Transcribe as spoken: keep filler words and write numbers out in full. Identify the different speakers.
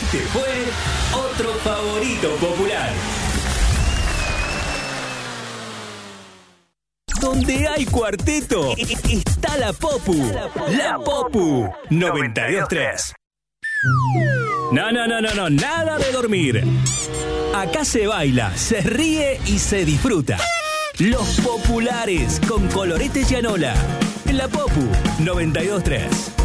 Speaker 1: Este fue otro favorito popular. Donde hay cuarteto, está la Popu. La Popu noventa y dos tres. No, no, no, no, no, nada de dormir. Acá se baila, se ríe y se disfruta. Los populares con Colorete Gianola. La Popu noventa y dos tres.